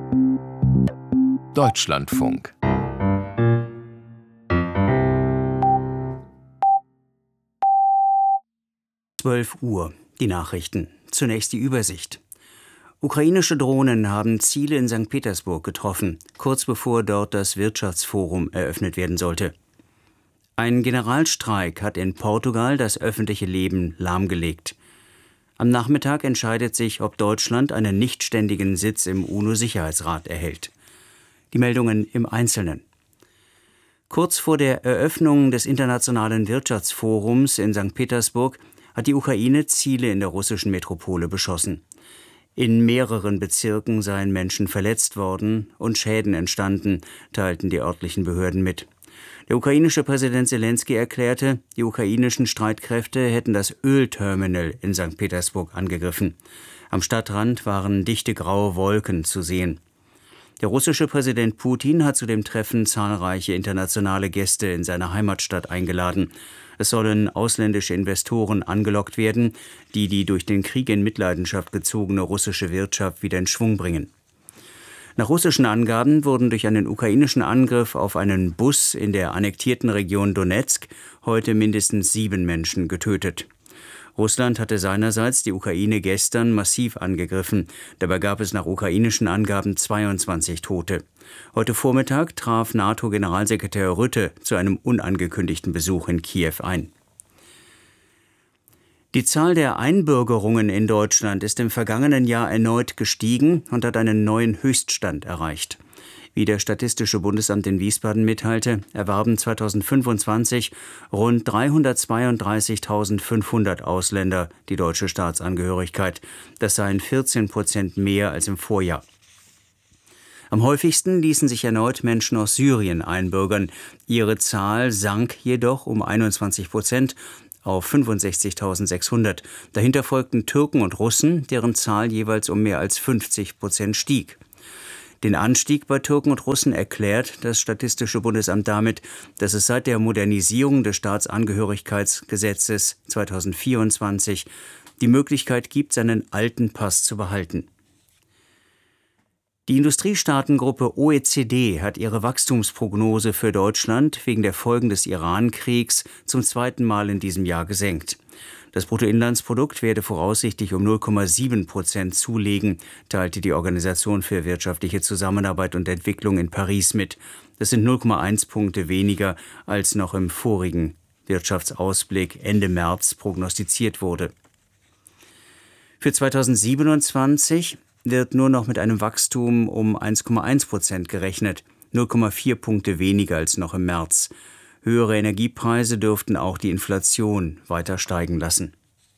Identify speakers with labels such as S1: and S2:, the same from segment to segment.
S1: Deutschlandfunk.
S2: Uhr, die Nachrichten. Zunächst die Übersicht. Ukrainische Drohnen haben Ziele in St. Petersburg getroffen, kurz bevor dort das Wirtschaftsforum eröffnet werden sollte. Ein Generalstreik hat in Portugal das öffentliche Leben lahmgelegt. Am Nachmittag entscheidet sich, ob Deutschland einen nichtständigen Sitz im UNO-Sicherheitsrat erhält. Die Meldungen im Einzelnen. Kurz vor der Eröffnung des Internationalen Wirtschaftsforums in St. Petersburg hat die Ukraine Ziele in der russischen Metropole beschossen. In mehreren Bezirken seien Menschen verletzt worden und Schäden entstanden, teilten die örtlichen Behörden mit. Der ukrainische Präsident Selenskyj erklärte, die ukrainischen Streitkräfte hätten das Ölterminal in St. Petersburg angegriffen. Am Stadtrand waren dichte graue Wolken zu sehen. Der russische Präsident Putin hat zu dem Treffen zahlreiche internationale Gäste in seiner Heimatstadt eingeladen. Es sollen ausländische Investoren angelockt werden, die durch den Krieg in Mitleidenschaft gezogene russische Wirtschaft wieder in Schwung bringen. Nach russischen Angaben wurden durch einen ukrainischen Angriff auf einen Bus in der annektierten Region Donezk heute mindestens 7 Menschen getötet. Russland hatte seinerseits die Ukraine gestern massiv angegriffen. Dabei gab es nach ukrainischen Angaben 22 Tote. Heute Vormittag traf NATO-Generalsekretär Rutte zu einem unangekündigten Besuch in Kiew ein. Die Zahl der Einbürgerungen in Deutschland ist im vergangenen Jahr erneut gestiegen und hat einen neuen Höchststand erreicht. Wie das Statistische Bundesamt in Wiesbaden mitteilte, erwarben 2025 rund 332.500 Ausländer die deutsche Staatsangehörigkeit. Das seien 14% mehr als im Vorjahr. Am häufigsten ließen sich erneut Menschen aus Syrien einbürgern. Ihre Zahl sank jedoch um 21% auf 65.600. Dahinter folgten Türken und Russen, deren Zahl jeweils um mehr als 50% stieg. Den Anstieg bei Türken und Russen erklärt das Statistische Bundesamt damit, dass es seit der Modernisierung des Staatsangehörigkeitsgesetzes 2024 die Möglichkeit gibt, seinen alten Pass zu behalten. Die Industriestaatengruppe OECD hat ihre Wachstumsprognose für Deutschland wegen der Folgen des Iran-Kriegs zum zweiten Mal in diesem Jahr gesenkt. Das Bruttoinlandsprodukt werde voraussichtlich um 0,7% zulegen, teilte die Organisation für wirtschaftliche Zusammenarbeit und Entwicklung in Paris mit. Das sind 0,1 Punkte weniger, als noch im vorigen Wirtschaftsausblick Ende März prognostiziert wurde. Für 2027 wird nur noch mit einem Wachstum um 1,1% gerechnet, 0,4 Punkte weniger als noch im März. Höhere Energiepreise dürften auch die Inflation weiter steigen lassen.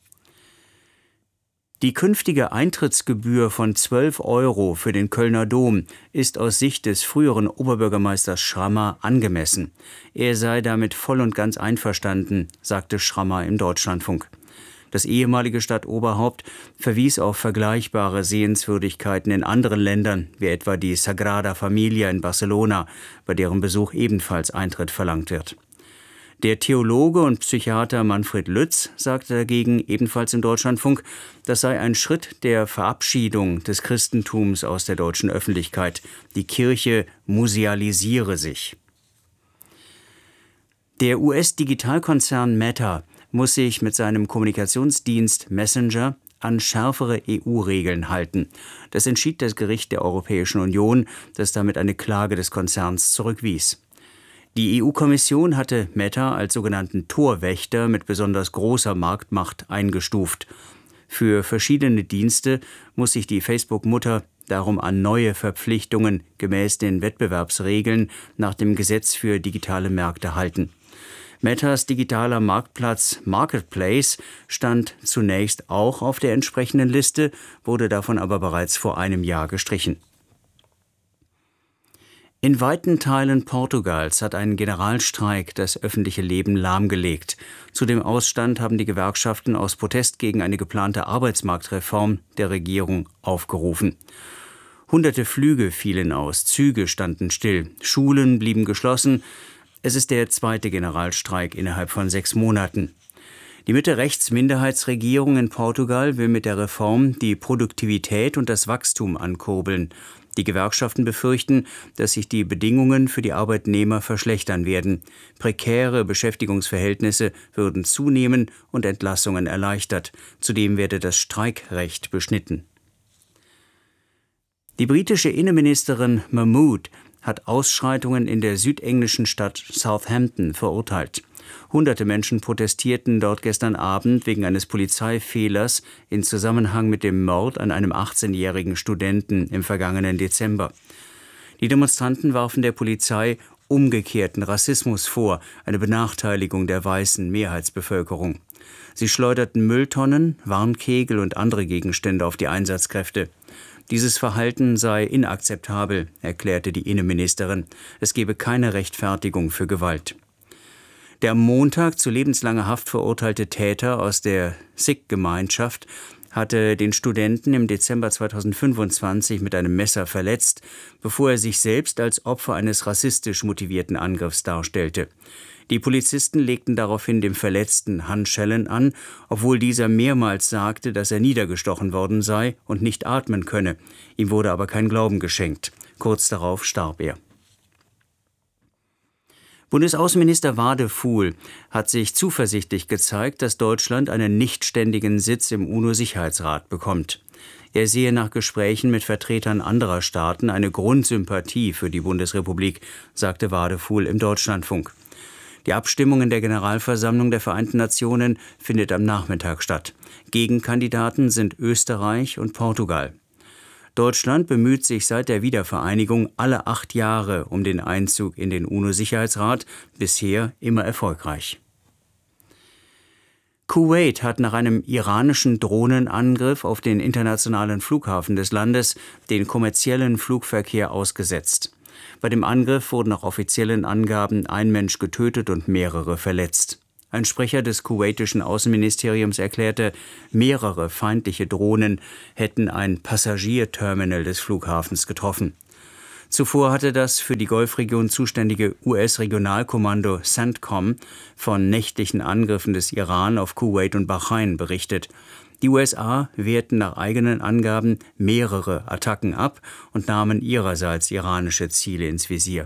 S2: Die künftige Eintrittsgebühr von 12 € für den Kölner Dom ist aus Sicht des früheren Oberbürgermeisters Schrammer angemessen. Er sei damit voll und ganz einverstanden, sagte Schrammer im Deutschlandfunk. Das ehemalige Stadtoberhaupt verwies auf vergleichbare Sehenswürdigkeiten in anderen Ländern, wie etwa die Sagrada Familia in Barcelona, bei deren Besuch ebenfalls Eintritt verlangt wird. Der Theologe und Psychiater Manfred Lütz sagte dagegen ebenfalls im Deutschlandfunk, das sei ein Schritt der Verabschiedung des Christentums aus der deutschen Öffentlichkeit. Die Kirche musealisiere sich. Der US-Digitalkonzern Meta muss sich mit seinem Kommunikationsdienst Messenger an schärfere EU-Regeln halten. Das entschied das Gericht der Europäischen Union, das damit eine Klage des Konzerns zurückwies. Die EU-Kommission hatte Meta als sogenannten Torwächter mit besonders großer Marktmacht eingestuft. Für verschiedene Dienste muss sich die Facebook-Mutter darum an neue Verpflichtungen gemäß den Wettbewerbsregeln nach dem Gesetz für digitale Märkte halten. Metas digitaler Marktplatz Marketplace stand zunächst auch auf der entsprechenden Liste, wurde davon aber bereits vor einem Jahr gestrichen. In weiten Teilen Portugals hat ein Generalstreik das öffentliche Leben lahmgelegt. Zu dem Ausstand haben die Gewerkschaften aus Protest gegen eine geplante Arbeitsmarktreform der Regierung aufgerufen. Hunderte Flüge fielen aus, Züge standen still, Schulen blieben geschlossen. Es ist der zweite Generalstreik innerhalb von 6 Monaten. Die Mitte-Rechts-Minderheitsregierung in Portugal will mit der Reform die Produktivität und das Wachstum ankurbeln. Die Gewerkschaften befürchten, dass sich die Bedingungen für die Arbeitnehmer verschlechtern werden. Prekäre Beschäftigungsverhältnisse würden zunehmen und Entlassungen erleichtert. Zudem werde das Streikrecht beschnitten. Die britische Innenministerin Mahmood hat Ausschreitungen in der südenglischen Stadt Southampton verurteilt. Hunderte Menschen protestierten dort gestern Abend wegen eines Polizeifehlers in Zusammenhang mit dem Mord an einem 18-jährigen Studenten im vergangenen Dezember. Die Demonstranten warfen der Polizei umgekehrten Rassismus vor, eine Benachteiligung der weißen Mehrheitsbevölkerung. Sie schleuderten Mülltonnen, Warnkegel und andere Gegenstände auf die Einsatzkräfte. Dieses Verhalten sei inakzeptabel, erklärte die Innenministerin. Es gebe keine Rechtfertigung für Gewalt. Der am Montag zu lebenslanger Haft verurteilte Täter aus der Sikh-Gemeinschaft hatte den Studenten im Dezember 2025 mit einem Messer verletzt, bevor er sich selbst als Opfer eines rassistisch motivierten Angriffs darstellte. Die Polizisten legten daraufhin dem Verletzten Handschellen an, obwohl dieser mehrmals sagte, dass er niedergestochen worden sei und nicht atmen könne. Ihm wurde aber kein Glauben geschenkt. Kurz darauf starb er. Bundesaußenminister Wadefuhl hat sich zuversichtlich gezeigt, dass Deutschland einen nichtständigen Sitz im UNO-Sicherheitsrat bekommt. Er sehe nach Gesprächen mit Vertretern anderer Staaten eine Grundsympathie für die Bundesrepublik, sagte Wadefuhl im Deutschlandfunk. Die Abstimmung in der Generalversammlung der Vereinten Nationen findet am Nachmittag statt. Gegenkandidaten sind Österreich und Portugal. Deutschland bemüht sich seit der Wiedervereinigung alle 8 Jahre um den Einzug in den UNO-Sicherheitsrat, bisher immer erfolgreich. Kuwait hat nach einem iranischen Drohnenangriff auf den internationalen Flughafen des Landes den kommerziellen Flugverkehr ausgesetzt. Bei dem Angriff wurden nach offiziellen Angaben ein Mensch getötet und mehrere verletzt. Ein Sprecher des kuwaitischen Außenministeriums erklärte, mehrere feindliche Drohnen hätten ein Passagierterminal des Flughafens getroffen. Zuvor hatte das für die Golfregion zuständige US-Regionalkommando CENTCOM von nächtlichen Angriffen des Iran auf Kuwait und Bahrain berichtet. Die USA wehrten nach eigenen Angaben mehrere Attacken ab und nahmen ihrerseits iranische Ziele ins Visier.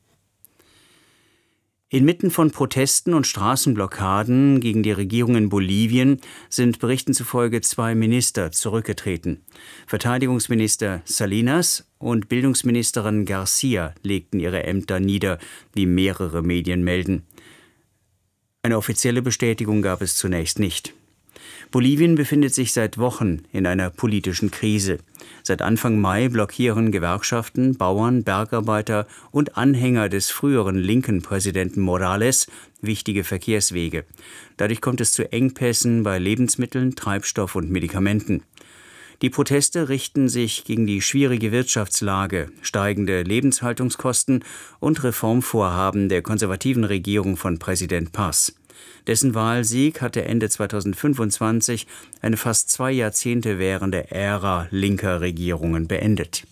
S2: Inmitten von Protesten und Straßenblockaden gegen die Regierung in Bolivien sind Berichten zufolge 2 Minister zurückgetreten. Verteidigungsminister Salinas und Bildungsministerin Garcia legten ihre Ämter nieder, wie mehrere Medien melden. Eine offizielle Bestätigung gab es zunächst nicht. Bolivien befindet sich seit Wochen in einer politischen Krise. Seit Anfang Mai blockieren Gewerkschaften, Bauern, Bergarbeiter und Anhänger des früheren linken Präsidenten Morales wichtige Verkehrswege. Dadurch kommt es zu Engpässen bei Lebensmitteln, Treibstoff und Medikamenten. Die Proteste richten sich gegen die schwierige Wirtschaftslage, steigende Lebenshaltungskosten und Reformvorhaben der konservativen Regierung von Präsident Paz. Dessen Wahlsieg hatte Ende 2025 eine fast 2 Jahrzehnte währende Ära linker Regierungen beendet.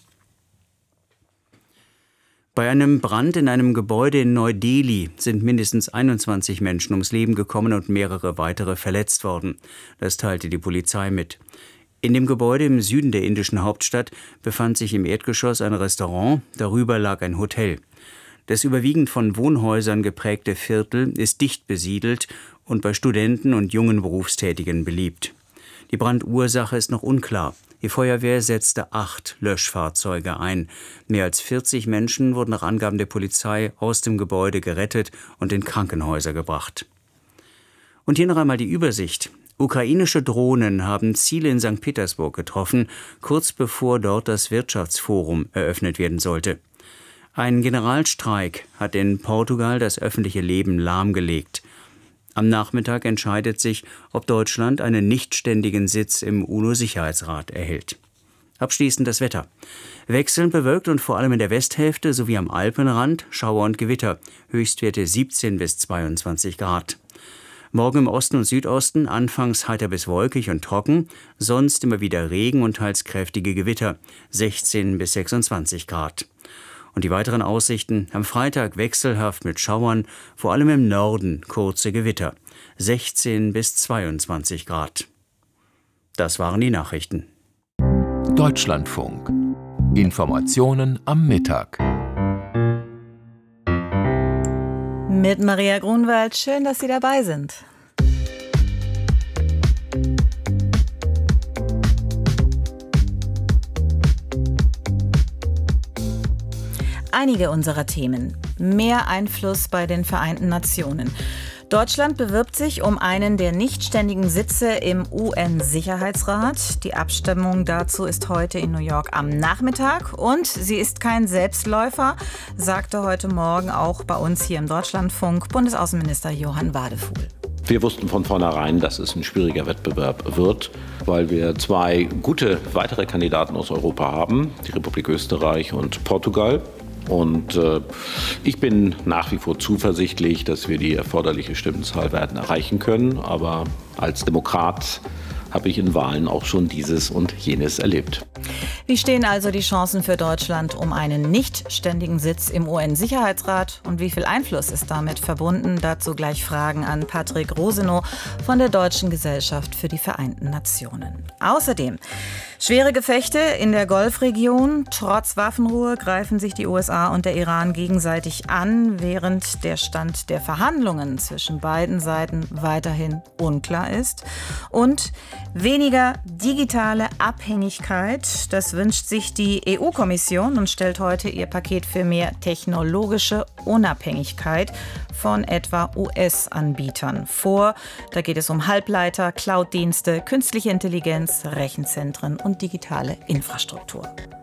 S2: Bei einem Brand in einem Gebäude in Neu-Delhi sind mindestens 21 Menschen ums Leben gekommen und mehrere weitere verletzt worden. Das teilte die Polizei mit. In dem Gebäude im Süden der indischen Hauptstadt befand sich im Erdgeschoss ein Restaurant, darüber lag ein Hotel. Das überwiegend von Wohnhäusern geprägte Viertel ist dicht besiedelt und bei Studenten und jungen Berufstätigen beliebt. Die Brandursache ist noch unklar. Die Feuerwehr setzte 8 Löschfahrzeuge ein. Mehr als 40 Menschen wurden nach Angaben der Polizei aus dem Gebäude gerettet und in Krankenhäuser gebracht. Und hier noch einmal die Übersicht. Ukrainische Drohnen haben Ziele in St. Petersburg getroffen, kurz bevor dort das Wirtschaftsforum eröffnet werden sollte. Ein Generalstreik hat in Portugal das öffentliche Leben lahmgelegt. Am Nachmittag entscheidet sich, ob Deutschland einen nichtständigen Sitz im UNO-Sicherheitsrat erhält. Abschließend das Wetter. Wechselnd bewölkt und vor allem in der Westhälfte sowie am Alpenrand Schauer und Gewitter. Höchstwerte 17 bis 22 Grad. Morgen im Osten und Südosten anfangs heiter bis wolkig und trocken, sonst immer wieder Regen und teils kräftige Gewitter. 16 bis 26 Grad. Und die weiteren Aussichten: am Freitag wechselhaft mit Schauern, vor allem im Norden kurze Gewitter. 16 bis 22 Grad. Das waren die Nachrichten.
S1: Deutschlandfunk. Informationen am Mittag.
S3: Mit Maria Grunwald, schön, dass Sie dabei sind. Einige unserer Themen. Mehr Einfluss bei den Vereinten Nationen. Deutschland bewirbt sich um einen der nichtständigen Sitze im UN-Sicherheitsrat. Die Abstimmung dazu ist heute in New York am Nachmittag. Und sie ist kein Selbstläufer, sagte heute Morgen auch bei uns hier im Deutschlandfunk Bundesaußenminister Johann Wadefuhl.
S4: Wir wussten von vornherein, dass es ein schwieriger Wettbewerb wird, weil wir zwei gute weitere Kandidaten aus Europa haben, die Republik Österreich und Portugal. Und ich bin nach wie vor zuversichtlich, dass wir die erforderliche Stimmenzahl werden erreichen können. Aber als Demokrat habe ich in Wahlen auch schon dieses und jenes erlebt.
S3: Wie stehen also die Chancen für Deutschland um einen nichtständigen Sitz im UN-Sicherheitsrat? Und wie viel Einfluss ist damit verbunden? Dazu gleich Fragen an Patrick Rosenow von der Deutschen Gesellschaft für die Vereinten Nationen. Außerdem schwere Gefechte in der Golfregion. Trotz Waffenruhe greifen sich die USA und der Iran gegenseitig an, während der Stand der Verhandlungen zwischen beiden Seiten weiterhin unklar ist. Und weniger digitale Abhängigkeit, das wünscht sich die EU-Kommission und stellt heute ihr Paket für mehr technologische Unabhängigkeit von etwa US-Anbietern vor. Da geht es um Halbleiter, Cloud-Dienste, künstliche Intelligenz, Rechenzentren und digitale Infrastruktur.